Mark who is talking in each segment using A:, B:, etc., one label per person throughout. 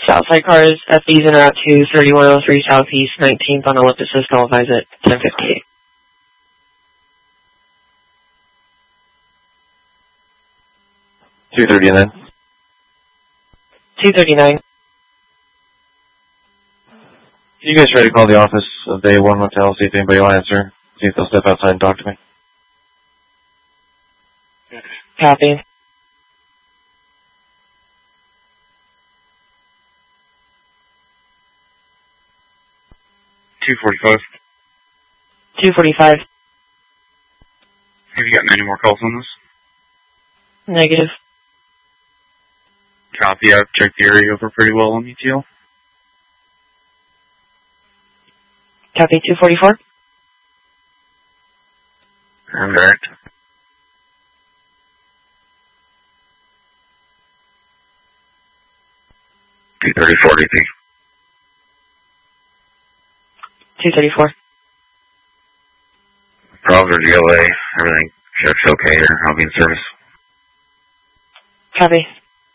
A: Southside cars, FB's en route to 3103 Southeast 19th on Olympus, call advise at 10:58.
B: $239.
A: 239.
B: You guys ready to call the office of the A1 Motel, see if anybody will answer, see if they'll step outside and talk to me?
A: Copy.
C: $245.
A: 245.
C: Have you gotten any more calls on this?
A: Negative.
C: Copy. I've checked the area over pretty well on ETL.
A: Copy. 244.
C: Alright. $234 DP.
A: 234.
C: Browser GLA. Everything checks okay here. I'll be in service.
A: Copy.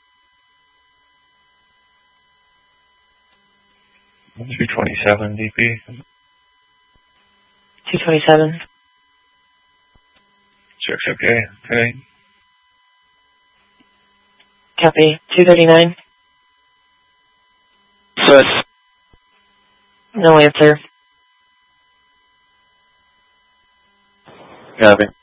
B: 227 DP.
A: 227.
B: Checks okay. Okay.
A: Copy. 239.
B: Set.
A: No answer.
B: Copy.